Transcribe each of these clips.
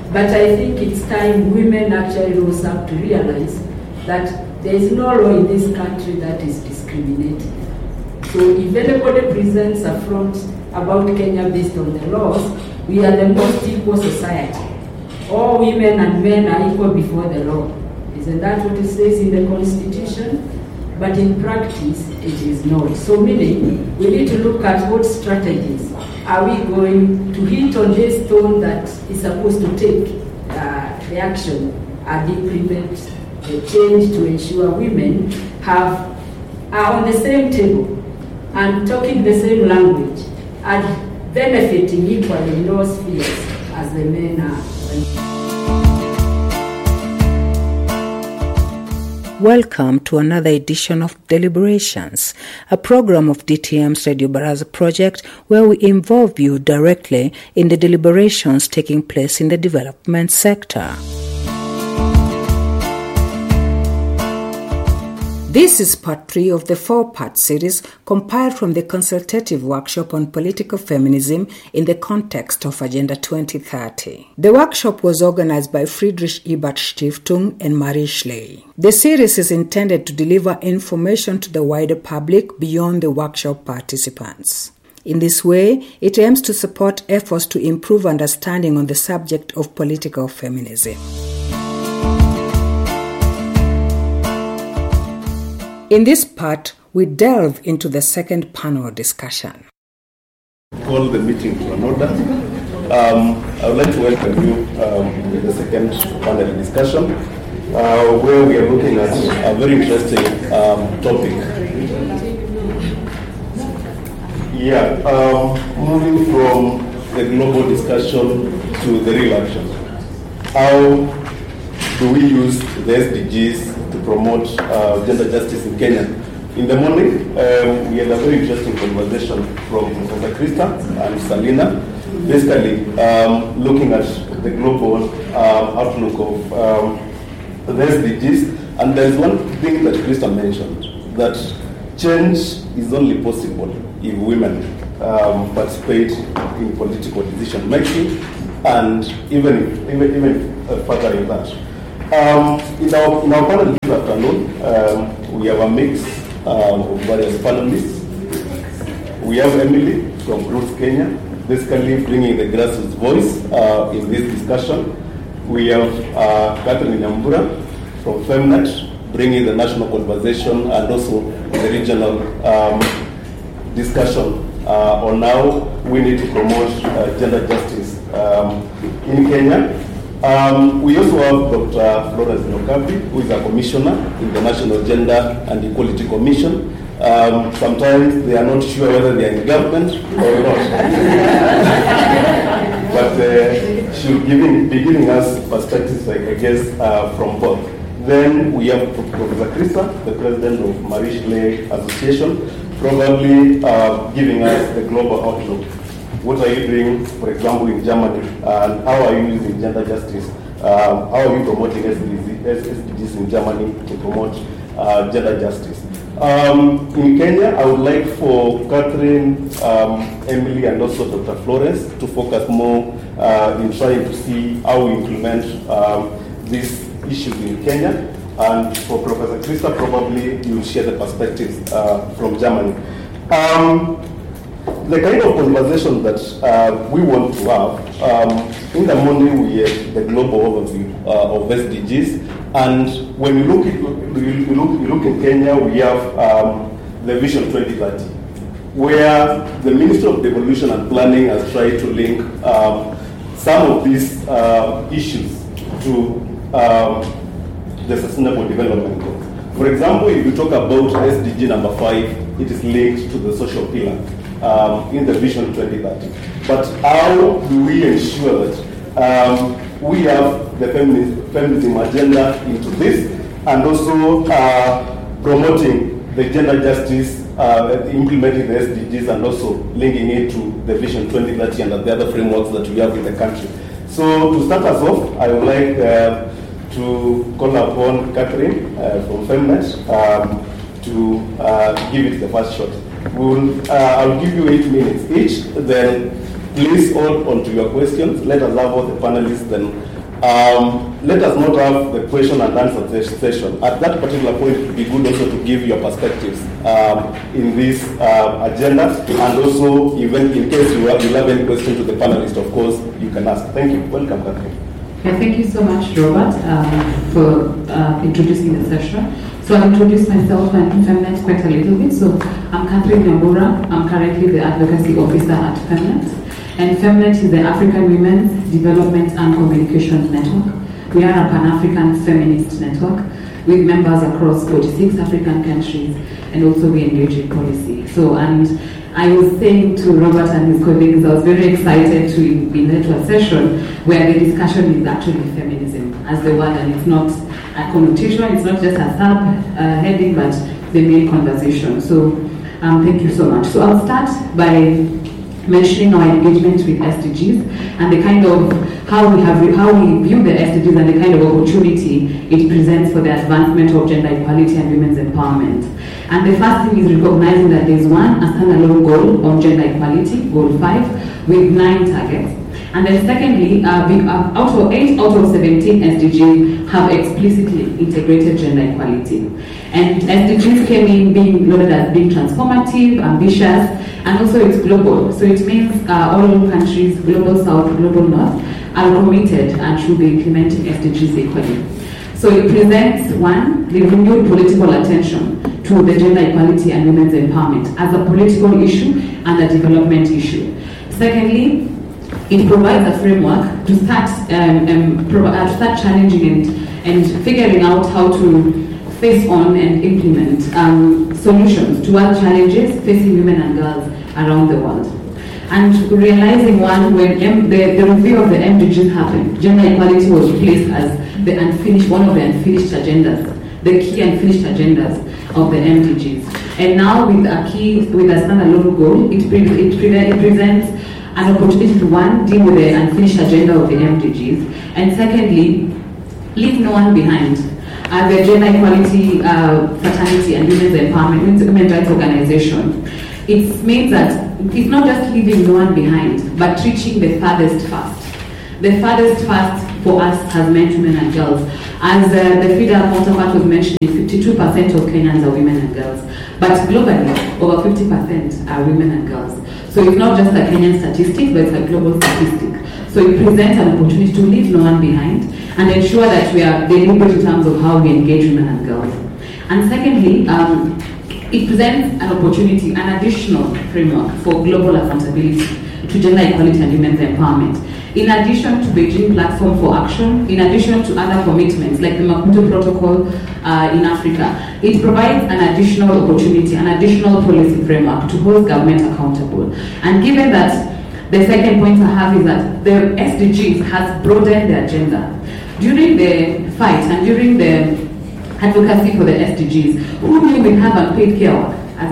But I think it's time women actually rose up to realize that there is no law in this country that is discriminating. So if anybody presents a front about Kenya based on the laws, we are the most equal society. All women and men are equal before the law. Isn't that what it says in the Constitution? But in practice, it is not. So meaning, we need to look at what strategies are we going to hit on this stone that is supposed to take the action and implement the change to ensure women are on the same table and talking the same language and benefiting equally in all spheres as the men are. Welcome to another edition of Deliberations, a program of DTM's Radio Baraza project where we involve you directly in the deliberations taking place in the development sector. This is part 3 of the 4-part series compiled from the consultative workshop on political feminism in the context of Agenda 2030. The workshop was organized by Friedrich Ebert Stiftung and Marie Schley. The series is intended to deliver information to the wider public beyond the workshop participants. In this way, it aims to support efforts to improve understanding on the subject of political feminism. In this part, we delve into the second panel discussion. Call the meeting to an order. I would like to welcome you to the second panel discussion, where we are looking at a very interesting topic. Moving from the global discussion to the real action. How do we use the SDGs to promote gender justice in Kenya? In the morning, we had a very interesting conversation from Professor Krista and Salina, basically looking at the global outlook of the SDGs. And there is one thing that Krista mentioned, that change is only possible if women participate in political decision making, and even further in that. In our panel this afternoon, we have a mix of various panelists. We have Emily from Roots Kenya, basically bringing the grassroots voice in this discussion. We have Catherine Nyambura from Femnet, bringing the national conversation and also the regional discussion on how we need to promote gender justice in Kenya. We also have Dr. Florence Nyokabi, who is a commissioner in the National Gender and Equality Commission. Sometimes they are not sure whether they are in government or not. But she'll be giving us perspectives, I guess, from both. Then we have Professor Krista, the president of Marie Schley Association, probably giving us the global outlook. What are you doing, for example, in Germany, and how are you using gender justice? How are you promoting SDGs in Germany to promote gender justice? In Kenya, I would like for Catherine, Emily, and also Dr. Florence to focus more in trying to see how we implement these issues in Kenya. And for Professor Krista, probably you will share the perspectives from Germany. The kind of conversation that we want to have, in the morning we have the global overview of SDGs, and when you look in Kenya, we have the Vision 2030, where the Ministry of Devolution and Planning has tried to link some of these issues to the Sustainable Development Goals. For example, if you talk about SDG number 5, it is linked to the social pillar in the Vision 2030. But how do we ensure that we have the feminism agenda into this, and also promoting the gender justice, implementing the SDGs, and also linking it to the Vision 2030 and the other frameworks that we have in the country? So to start us off, I would like to call upon Catherine from Femnet to give it the first shot. I'll give you 8 minutes each, then please hold on to your questions. Let us have all the panelists then Let us not have the question and answer session. At that particular point, it would be good also to give your perspectives in this agenda, and also even in case you have any question to the panelists, of course, you can ask. Thank you. Welcome, Catherine. Yeah, thank you so much, Robert, for introducing the session. So I'll introduce myself and Femnet quite a little bit. So I'm Catherine Nyambura. I'm currently the Advocacy Officer at Femnet. And Femnet is the African Women's Development and Communications Network. We are a Pan-African feminist network with members across 46 African countries, and also we engage in policy. So, and I was saying to Robert and his colleagues, I was very excited to be led to a session where the discussion is actually feminism as the word, and it's not a connotation, it's not just a sub-heading, but the main conversation. So thank you so much. So I'll start by mentioning our engagement with SDGs and the kind of how we view the SDGs and the kind of opportunity it presents for the advancement of gender equality and women's empowerment. And the first thing is recognizing that there is a standalone goal on gender equality, goal 5, with 9 targets. And then secondly, 8 out of 17 SDGs have explicitly integrated gender equality. And SDGs came in being loaded as being transformative, ambitious, and also it's global. So it means all countries, global south, global north, are committed and should be implementing SDGs equally. So it presents, one, the renewed political attention to the gender equality and women's empowerment as a political issue and a development issue. Secondly, it provides a framework to start challenging and figuring out how to face on and implement solutions to what challenges facing women and girls around the world. And realizing when the review of the MDGs happened, gender equality was placed as one of the unfinished agendas, the key unfinished agendas of the MDGs. And now with a standalone goal, it presents an opportunity to, one, deal with the unfinished agenda of the MDGs, and secondly, leave no one behind. The Gender Equality Fraternity and Women's Empowerment, Women's Rights Organization, it means that it's not just leaving no one behind, but reaching the farthest first. The farthest first for us has meant women and girls. As the FIDA counterpart was mentioning, 52% of Kenyans are women and girls. But globally, over 50% are women and girls. So it's not just a Kenyan statistic, but it's a global statistic. So it presents an opportunity to leave no one behind and ensure that we are deliberate in terms of how we engage women and girls. And secondly, it presents an opportunity, an additional framework for global accountability to gender equality and women's empowerment. In addition to Beijing Platform for Action, in addition to other commitments like the Maputo Protocol in Africa, it provides an additional opportunity, an additional policy framework to hold government accountable. And given that, the second point I have is that the SDGs has broadened the agenda. During the fight and during the advocacy for the SDGs, who knew we have unpaid care work as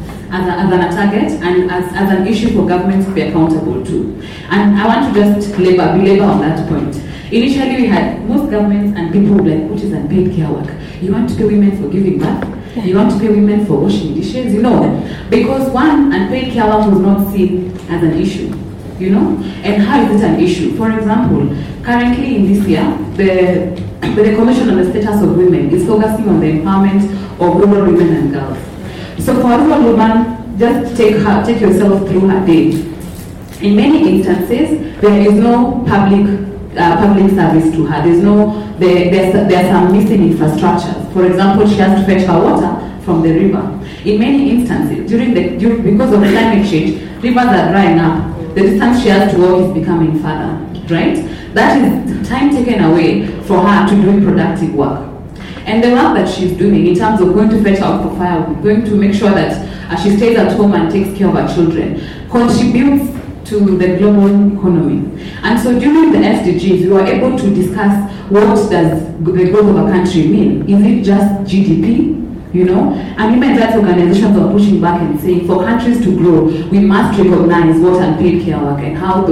a target and as an issue for governments to be accountable to. And I want to just belabor on that point. Initially, we had most governments and people would like, what is unpaid care work? You want to pay women for giving birth? You want to pay women for washing dishes? You know, because one, unpaid care work was not seen as an issue. You know, and how is it an issue? For example, currently in this year, the Commission on the Status of Women is focusing on the empowerment of rural women and girls. So for a rural woman, just take yourself through her day. In many instances, there is no public service to her. There's some missing infrastructure. For example, she has to fetch her water from the river. In many instances, because of climate change, rivers are drying up. The distance she has to walk is becoming further, right? That is time taken away for her to do productive work. And the work that she's doing in terms of going to fetch out for firewood, going to make sure that she stays at home and takes care of her children, contributes to the global economy. And so during the SDGs, we were able to discuss what does the growth of a country mean. Is it just GDP? You know, and women's rights organizations are pushing back and saying for countries to grow, we must recognize what unpaid care work and how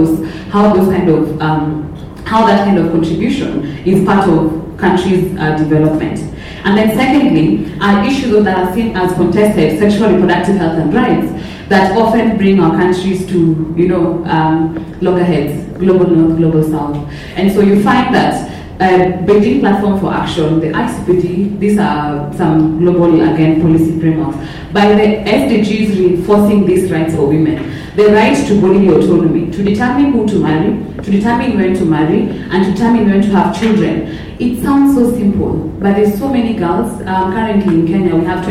that kind of contribution is part of countries' development. And then secondly, issues that are seen as contested, sexual reproductive health and rights, that often bring our countries to, loggerheads global north, global south. And so you find that Beijing Platform for Action, the ICPD, these are some global, again, policy frameworks. By the SDGs reinforcing these rights for women, the right to bodily autonomy, to determine who to marry, to determine when to marry, and to determine when to have children. It sounds so simple, but there's so many girls. Currently in Kenya, we have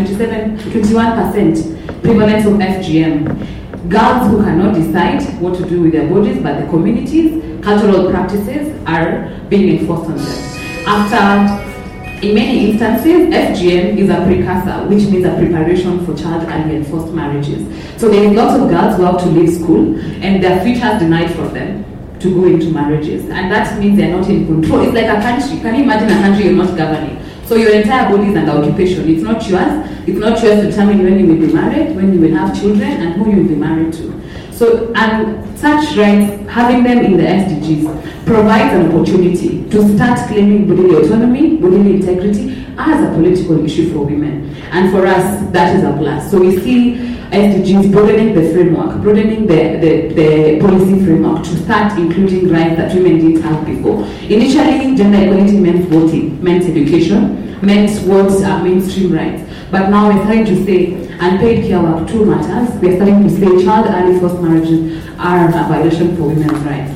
21% prevalence of FGM. Girls who cannot decide what to do with their bodies, but the communities, cultural practices are being enforced on them. After, in many instances, FGM is a precursor, which means a preparation for child early and forced marriages. So there are lots of girls who have to leave school, and their futures denied from them to go into marriages. And that means they're not in control. It's like a country. Can you imagine a country you're not governing? So your entire body is under occupation. It's not yours. It's not yours to determine when you will be married, when you will have children, and who you will be married to. So, and such rights, having them in the SDGs, provides an opportunity to start claiming bodily autonomy, bodily integrity as a political issue for women. And for us, that is a plus. So we see SDGs broadening the framework, broadening the policy framework to start including rights that women didn't have before. Initially, gender equality meant voting, meant education, meant what are mainstream rights. But now we're starting to say unpaid care work too matters. We're starting to say child early forced marriages are a violation for women's rights.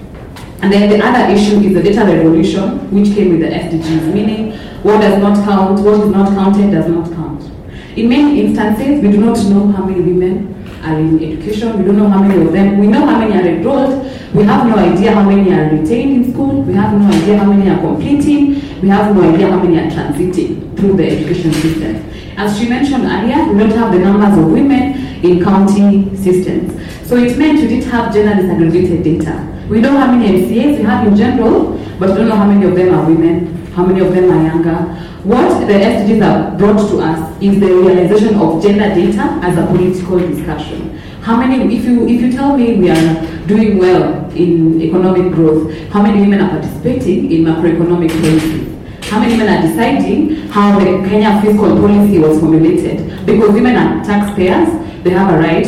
And then the other issue is the data revolution, which came with the SDGs, meaning what does not count, what is not counted does not count. In many instances, we do not know how many women are in education, we don't know how many of them, we know how many are enrolled, we have no idea how many are retained in school, we have no idea how many are completing, we have no idea how many are transiting through the education system. As she mentioned earlier, we don't have the numbers of women in county systems. So it meant we didn't have gender disaggregated data. We know how many MCAs we have in general, but we don't know how many of them are women, how many of them are younger. What the SDGs have brought to us is the realization of gender data as a political discussion. How many, if you tell me we are doing well in economic growth, how many women are participating in macroeconomic policy? How many women are deciding how the Kenya fiscal policy was formulated? Because women are taxpayers, they have a right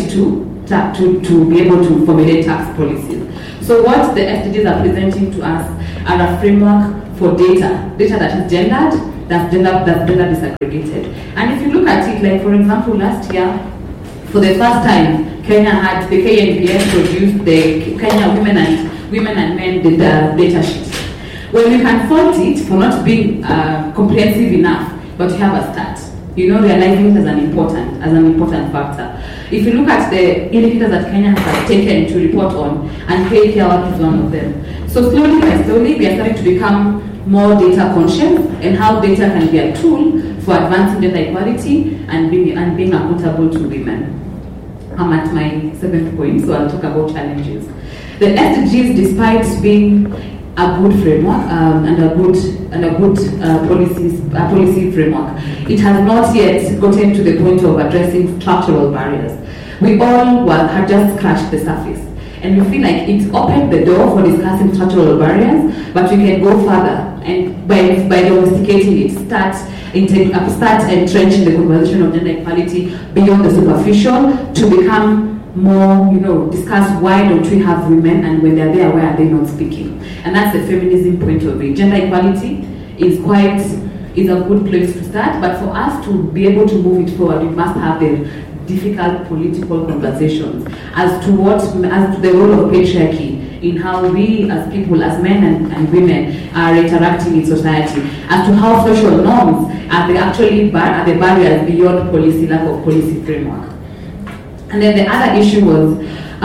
to be able to formulate tax policies. So what the SDGs are presenting to us are a framework for data that is gendered, that's gender disaggregated. And if you look at it, like for example, last year, for the first time, Kenya had the KNPS produced the Kenya Women and Men data sheet. Well, we can fault it for not being comprehensive enough, but we have a start. Realizing it as an important factor. If you look at the indicators that Kenya has taken to report on, and paid care work is one of them. So slowly by slowly, we are starting to become more data conscious, and how data can be a tool for advancing gender equality and being accountable to women. I'm at my 7th point, so I'll talk about challenges. The SDGs, despite being a good framework and a good policy framework, it has not yet gotten to the point of addressing structural barriers. We all have just scratched the surface, and we feel like it's opened the door for discussing structural barriers, but we can go further, and by domesticating it, start entrenching the conversation of gender equality beyond the superficial to become more, discuss why don't we have women, and when they're there, why are they not speaking? And that's the feminism point of it. Gender equality is a good place to start, but for us to be able to move it forward, we must have the difficult political conversations as to the role of patriarchy in how we as people, as men and women, are interacting in society, as to how social norms are the barriers beyond policy, lack of policy framework. And then the other issue was,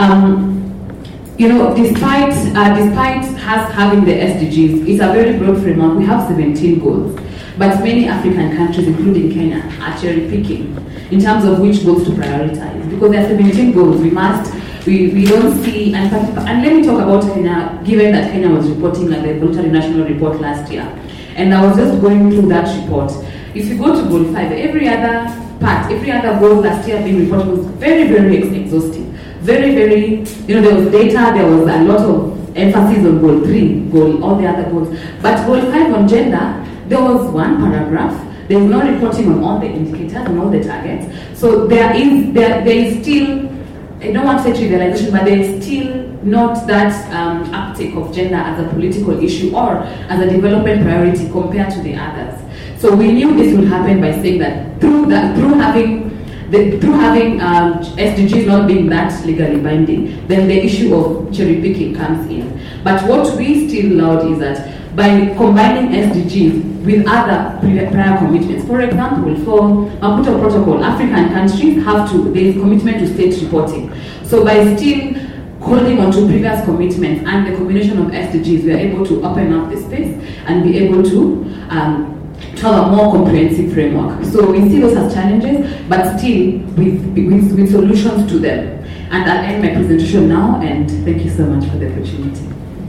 despite us having the SDGs, it's a very broad framework. We have 17 goals, but many African countries, including Kenya, are cherry picking in terms of which goals to prioritize. Because there are 17 goals, we don't see, and let me talk about Kenya, given that Kenya was reporting like the voluntary national report last year. And I was just going through that report. If you go to goal 5, every other goal last year being reported was very, very exhaustive. Very, very, there was data, there was a lot of emphasis on goal 3, all the other goals. But goal 5 on gender, there was one paragraph. There is no reporting on all the indicators and all the targets. So there is still, I don't want to say trivialization, but there is still not that uptake of gender as a political issue or as a development priority compared to the others. So we knew this would happen by saying that through having SDGs not being that legally binding, then the issue of cherry picking comes in. But what we still allowed is that by combining SDGs with other prior commitments, for example, for Maputo Protocol, African countries there is commitment to state reporting. So by still holding on to previous commitments and the combination of SDGs, we are able to open up the space and be able to have a more comprehensive framework. So we see those as challenges, but still with solutions to them. And I'll end my presentation now, and thank you so much for the opportunity.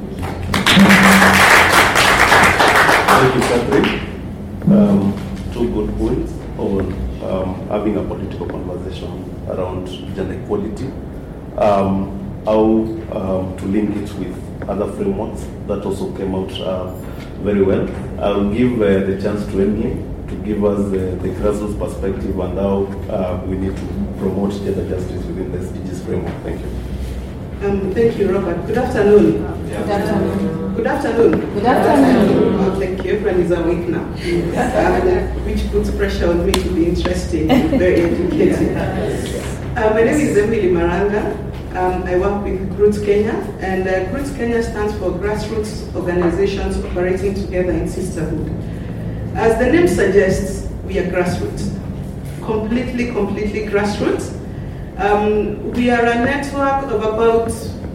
Thank you, Catherine. Two good points on having a political conversation around gender equality. How to link it with other frameworks that also came out very well. I'll give the chance to Emily to give us the grassroots perspective and how we need to promote gender justice within the SDGs framework. Thank you. Thank you, Robert. Good afternoon. Good afternoon. Good afternoon. Good afternoon. Oh, thank you. Everyone is awake now. Which puts pressure on me to be interesting and very educated. My name is Emily Maranga. I work with Roots Kenya, and Roots Kenya stands for Grassroots Organizations Operating Together in Sisterhood. As the name suggests, we are grassroots. Completely grassroots. We are a network of about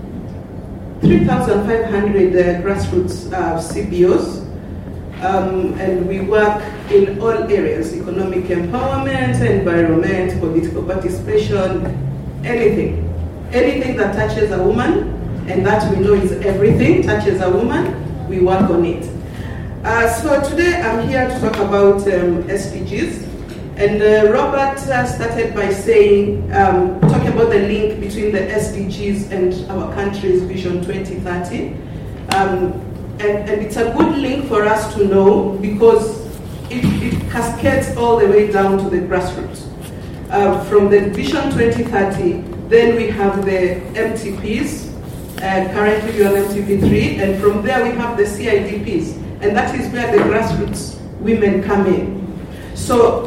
3,500 grassroots CBOs, and we work in all areas: economic empowerment, environment, political participation, anything that touches a woman, and that we know is everything, touches a woman, we work on it. So today I'm here to talk about SDGs. And Robert started by saying, talking about the link between the SDGs and our country's Vision 2030. And it's a good link for us to know because it cascades all the way down to the grassroots. From the Vision 2030, then we have the MTPs, currently we are on MTP3, and from there we have the CIDPs, and that is where the grassroots women come in. So